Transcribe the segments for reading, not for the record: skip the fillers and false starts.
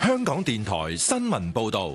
香港電台新聞報道。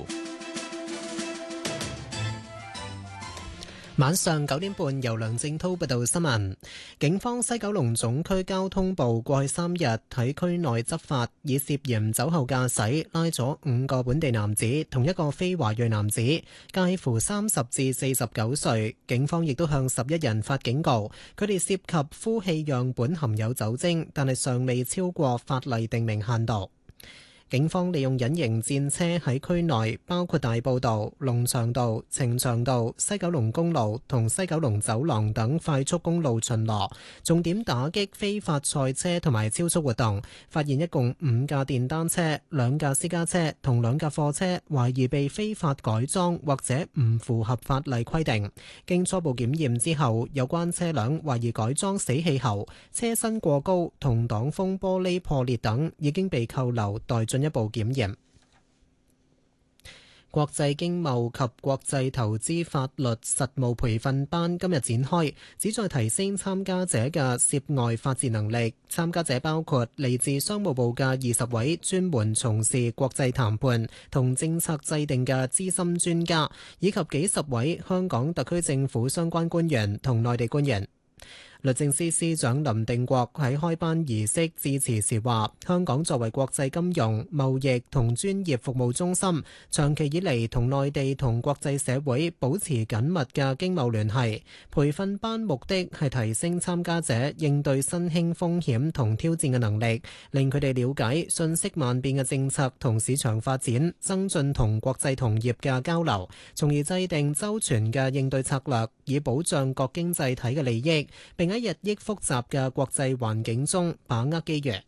晚上9點半，由梁正濤報道新聞。警方西九龍總區交通部過去3日喺區內執法，以涉嫌酒後駕駛拉咗5個本地男子同1個非華裔男子，介乎30至49歲。警方亦都向11人發警告，佢哋涉及呼氣樣本含有酒精，但係尚未超過法例定明限度。警方利用隱形戰車喺區內，包括大埔道、龍翔道、呈祥道、西九龍公路同西九龍走廊等快速公路巡邏，重點打擊非法賽車同埋超速活動，發現一共5架電單車、2架私家車同2架貨車，懷疑被非法改裝或者唔符合法例規定。經初步檢驗之後，有關車輛懷疑改裝死氣喉、車身過高同擋風玻璃破裂等，已經被扣留待進一步檢驗。國際經貿及國際投資法律實務培訓班今日展開，旨在提升參加者嘅涉外法治能力。參加者包括嚟自商務部嘅20位專門從事國際談判同政策制定嘅資深專家，以及幾十位香港特區政府相關官員同內地官員。律政司司長林定國喺開班儀式致辭時話，香港作為國際金融、貿易同專業服務中心，長期以嚟同內地同國際社會保持緊密嘅經貿聯繫。培訓班目的係提升參加者應對新興風險同挑戰嘅能力，令佢哋了解瞬息萬變嘅政策同市場發展，增進同國際同業嘅交流，從而制定周全嘅應對策略，以保障各經濟體嘅利益，並喺日益複雜嘅國際環境中把握機遇。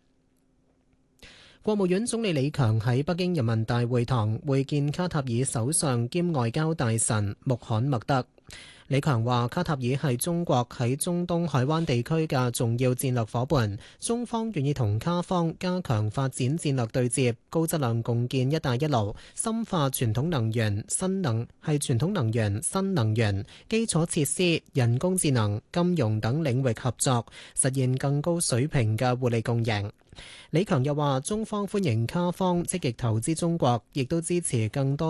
國務院總理李強喺北京人民大會堂會見卡塔爾首相兼外交大臣穆罕默德。李強話：卡塔爾係中國喺中東海灣地區嘅重要戰略夥伴，中方願意同卡方加強發展戰略對接，高質量共建一帶一路，深化傳統能源、新能源、基礎設施、人工智能、金融等領域合作，實現更高水平嘅互利共贏。李強又話：中方歡迎卡方積極投資中國，亦都支持更多